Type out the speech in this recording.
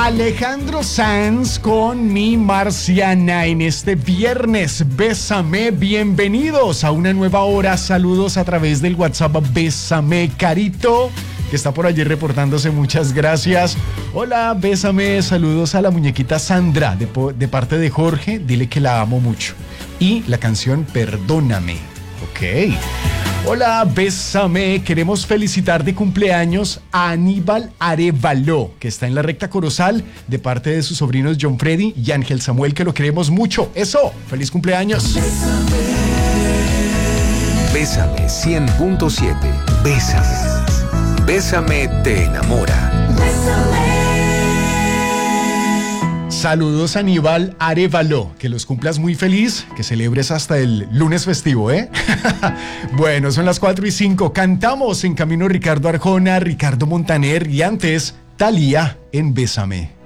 Alejandro Sanz con Mi Marciana en este viernes. Bésame, bienvenidos a una nueva hora. Saludos a través del WhatsApp Bésame Carito, que está por allí reportándose. Muchas gracias. Hola, bésame. Saludos a la muñequita Sandra de parte de Jorge. Dile que la amo mucho. Y la canción Perdóname. Ok. Hola, bésame. Queremos felicitar de cumpleaños a Aníbal Arévalo, que está en la recta corozal, de parte de sus sobrinos John Freddy y Ángel Samuel, que lo queremos mucho. Eso, feliz cumpleaños. Bésame 100.7. Bésame. Bésame te enamora. Bésame. Saludos a Aníbal Arévalo, que los cumplas muy feliz, que celebres hasta el lunes festivo, ¿eh? Bueno, son las 4:05, cantamos en camino Ricardo Arjona, Ricardo Montaner y antes Thalía en Bésame.